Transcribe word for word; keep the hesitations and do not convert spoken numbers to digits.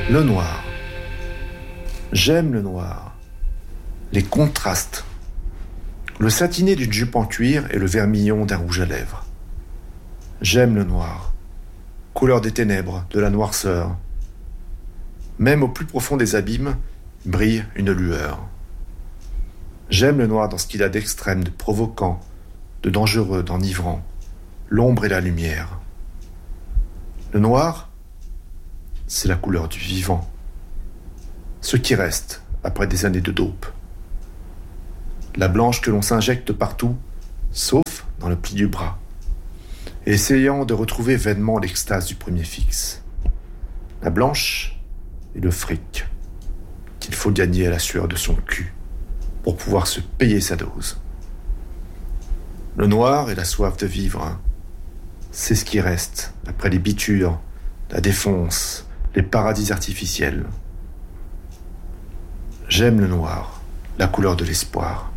Le noir. J'aime le noir. Les contrastes. Le satiné d'une jupe en cuir et le vermillon d'un rouge à lèvres. J'aime le noir. Couleur des ténèbres, de la noirceur. Même au plus profond des abîmes, brille une lueur. J'aime le noir dans ce qu'il a d'extrême, de provoquant, de dangereux, d'enivrant, l'ombre et la lumière. Le noir, c'est la couleur du vivant. Ce qui reste après des années de dope. La blanche que l'on s'injecte partout, sauf dans le pli du bras, essayant de retrouver vainement l'extase du premier fixe. La blanche est le fric qu'il faut gagner à la sueur de son cul pour pouvoir se payer sa dose. Le noir est la soif de vivre. C'est ce qui reste après les bitures, la défonce, les paradis artificiels. J'aime le noir, la couleur de l'espoir.